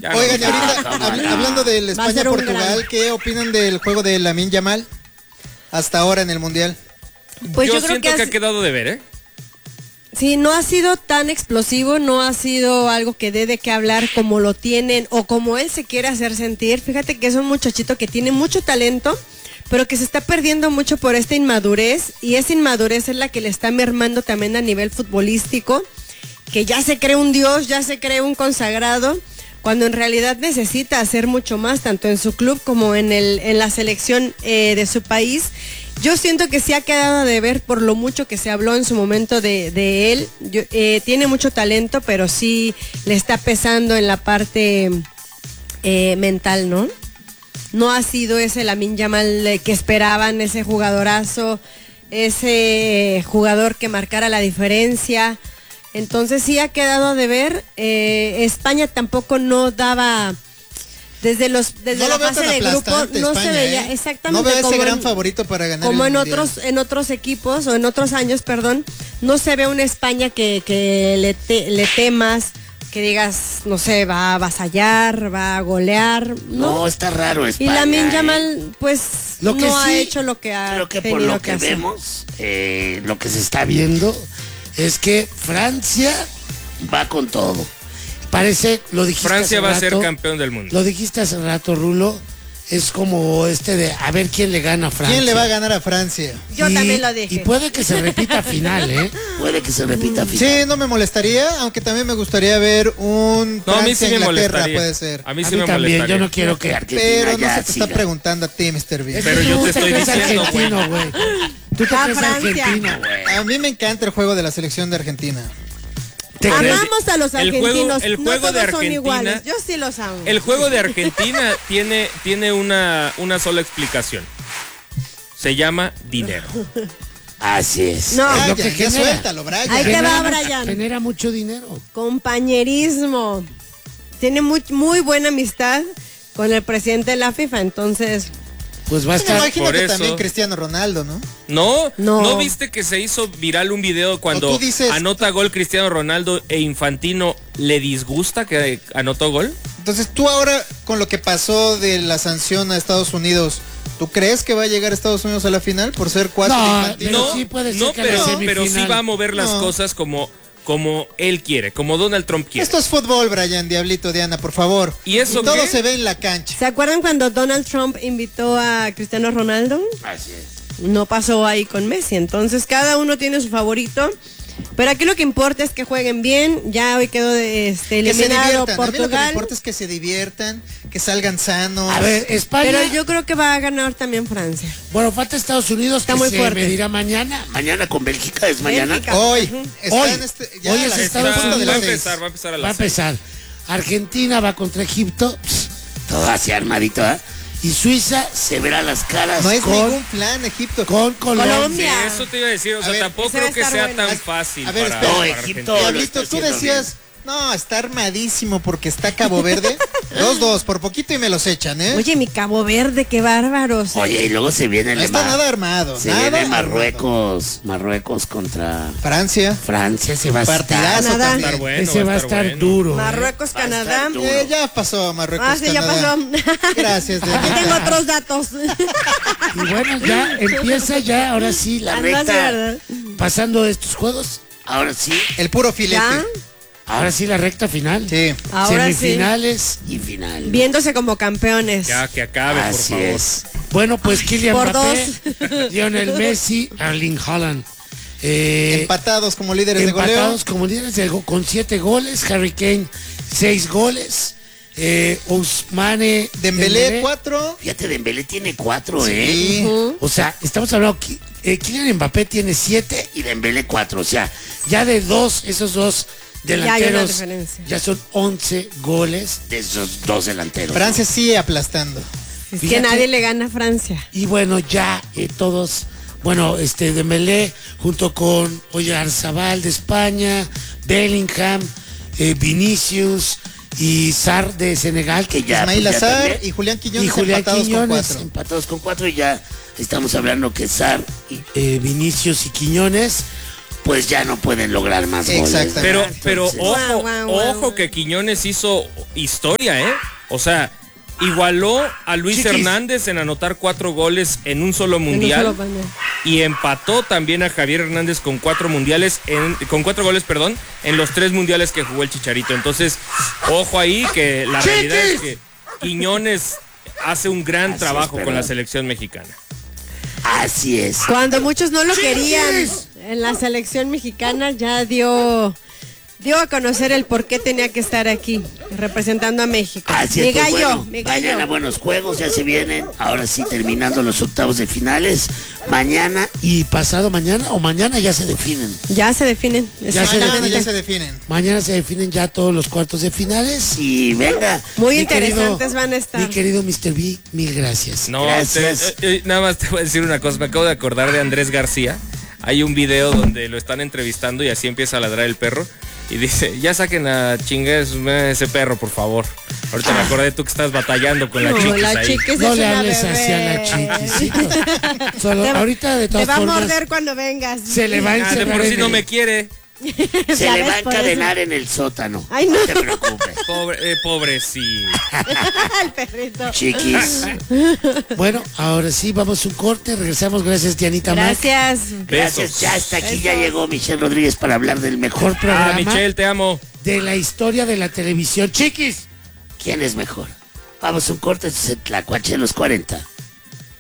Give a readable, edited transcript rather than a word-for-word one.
Oigan, y ahorita, hablando del España-Portugal, ¿qué opinan del juego de Lamine Yamal hasta ahora en el Mundial? Pues yo siento que ha quedado de ver, ¿eh? Sí, no ha sido tan explosivo, no ha sido algo que dé de qué hablar como lo tienen o como él se quiere hacer sentir. Fíjate que es un muchachito que tiene mucho talento, pero que se está perdiendo mucho por esta inmadurez, y esa inmadurez es la que le está mermando también a nivel futbolístico, que ya se cree un dios, ya se cree un consagrado, cuando en realidad necesita hacer mucho más, tanto en su club como en la selección de su país. Yo siento que sí ha quedado de ver por lo mucho que se habló en su momento de él. Tiene mucho talento, pero sí le está pesando en la parte mental, ¿no? No ha sido ese Lamine Yamal que esperaban, ese jugadorazo, ese jugador que marcara la diferencia. Entonces sí ha quedado de ver. España tampoco no daba... Desde la fase de grupo no se veía exactamente, no veo ese gran favorito para ganar como el en otros equipos o en otros años, perdón. No se ve una España que le temas, que digas, no sé, va a avasallar, va a golear. No, está raro España. Y Lamine Yamal, pues, no ha hecho lo que ha creo que por lo que vemos, lo que se está viendo es que Francia va con todo. Parece, lo dijiste Francia hace va rato, a ser campeón del mundo. Lo dijiste hace rato, Rulo. Es como de a ver quién le gana a Francia. ¿Quién le va a ganar a Francia? Yo también lo dije. Y puede que se repita final, ¿eh? Puede que se repita final. Sí, no me molestaría, aunque también me gustaría ver un Francia-Inglaterra, puede ser. A mí sí me también, molestaría. yo no quiero que Argentina Pero no ya se te está preguntando a ti, Mr. Bean. Pero yo te estoy diciendo, güey. Tú te crees argentino, güey. A mí me encanta el juego de la selección de Argentina. Amamos a los argentinos. El juego no de todos son Argentina, iguales. Yo sí los amo. El juego de Argentina tiene una sola explicación. Se llama dinero. Así es. No, es lo Brian, que ya genera. suéltalo, Brian. Ahí te va, Brian. Genera mucho dinero. Compañerismo. Tiene muy buena amistad con el presidente de la FIFA, entonces... Pues va a estar... Imagínate por eso. también Cristiano Ronaldo, ¿no? ¿No viste que se hizo viral un video cuando tú dices... anota gol Cristiano Ronaldo e Infantino le disgusta que anotó gol? Entonces tú ahora, con lo que pasó de la sanción a Estados Unidos, ¿tú crees que va a llegar Estados Unidos a la final por ser cuatro Infantino? Pero sí puede ser que la semifinal. Pero sí va a mover las cosas como él quiere, como Donald Trump quiere. Esto es fútbol, Brian, Diablito, Diana, por favor. ¿Y eso todo qué? se ve en la cancha. ¿Se acuerdan cuando Donald Trump invitó a Cristiano Ronaldo? Así es. No pasó ahí con Messi, entonces cada uno tiene su favorito. Pero aquí lo que importa es que jueguen bien. Ya hoy quedó eliminado Portugal. A mí lo que me importa es que se diviertan, que salgan sanos. A ver, España... Pero yo creo que va a ganar también Francia. Bueno, falta Estados Unidos, está que muy se fuerte. medirá mañana. Mañana con Bélgica, ¿es mañana? Bélgica. Hoy. Hoy. Ya Hoy a es las Estados punto de Unidos. las Va a seis. empezar a las Va a 6. empezar. Argentina va contra Egipto. Todo así armadito, ¿eh? Y Suiza se verá las caras No es con ningún plan, Egipto. Colombia. Sí, eso te iba a decir, o sea, ver, tampoco ese va creo a que estar sea bueno. tan fácil A ver, para, espera. No, para Egipto Argentina. lo Diablito, está tú haciendo decías, no, está armadísimo porque está Cabo Verde. 2-2, por poquito y me los echan, ¿eh? Oye, mi Cabo Verde, qué bárbaros. Oye, y luego se viene no está nada armado. Se nada viene armado. Marruecos contra Francia. Francia. Se va a estar. Partidazo Canadá. también. Va a estar bueno, Ese va a estar bueno. duro. Marruecos, Va a estar Canadá. duro. Ya pasó Marruecos. Ah, sí, ya Canadá. pasó. Gracias, Aquí Dianita. tengo otros datos. Y bueno, ya empieza ya, ahora sí, la Ah, no, sí, recta. ¿verdad? Pasando estos juegos, ahora sí. El puro filete. ¿Ya? Ahora sí la recta final. Sí. Ahora Semifinales y final. Viéndose como campeones. Ya, que acabe, por Así favor. es. Bueno, pues Kylian Por Mbappé, Lionel Messi, Erling Haaland. Empatados como líderes de goleo. Empatados como líderes de con 7 goles. Harry Kane, 6 goles. Ousmane Dembélé 4. Fíjate, Dembélé tiene 4, Sí. O sea, estamos hablando Kylian Mbappé tiene 7 y Dembélé 4. O sea, ya de esos dos hay una delanteros diferencia. ya son 11 goles de esos dos delanteros. Francia sigue aplastando. Es que Fíjate. nadie le gana a Francia. Y bueno, ya todos, bueno, Dembélé junto con Oyarzabal de España, Bellingham, Vinicius y Sarr de Senegal, que ya Ismail pues, ya Azar también. y Julián Quiñones Y Julián empatados Quiñones con 4. empatados con 4 y ya estamos hablando que Sarr, Vinicius y Quiñones pues ya no pueden lograr más goles. Exactamente. Pero Entonces, ojo que Quiñones hizo historia, ¿eh? O sea, igualó a Luis Chiquis. Hernández en anotar 4 goles en un solo mundial. Y empató también a Javier Hernández con 4 goles, en los 3 mundiales que jugó el Chicharito. Entonces, ojo ahí que la realidad es que Quiñones hace un gran trabajo con la selección mexicana. Así es. Cuando muchos no lo querían en la selección mexicana, ya dio a conocer el por qué tenía que estar aquí, representando a México. Así Mi es, pues, gallo, bueno, mi gallo. mañana buenos juegos, ya se vienen. Ahora sí, terminando los octavos de finales. Mañana y pasado mañana, o mañana ya se definen. Ya se definen. Ya se Mañana ya exactamente. se definen. Mañana se definen ya todos los cuartos de finales y venga. Muy mi interesantes van a estar. Mi querido Mr. B, mil gracias. No, Gracias. nada más te voy a decir una cosa. Me acabo de acordar de Andrés García. Hay un video donde lo están entrevistando y así empieza a ladrar el perro. Y dice, ya saquen a chingues ese perro, por favor. Ahorita me acordé tú que estás batallando con la No, chiquis la ahí. chiquis No es le una hables bebé. hacia la chiquisita. Solo, Te va- ahorita de Te todas va a formas morder cuando vengas. se le va a Ah, de encerrar por sí en no el- me quiere. se Ya le ves, va a por encadenar en el sótano. Ay, no. te preocupes. Pobre sí. El perrito. Chiquis. Bueno, ahora sí, vamos a un corte. Regresamos. Gracias, Dianita Mac. Gracias. Gracias. Besos. Ya hasta aquí ya llegó Michelle Rodríguez para hablar del mejor programa Michelle, te amo. de la historia de la televisión. Chiquis, ¿quién es mejor? Vamos a un corte. Tlacuache los 40.